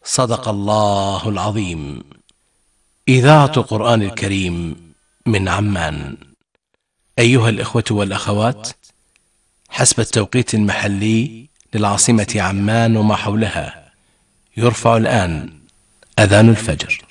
صدق الله العظيم. إذاعة قرآن الكريم من عمان. أيها الإخوة والأخوات، حسب التوقيت المحلي للعاصمة عمان وما حولها، يرفع الآن أذان الفجر.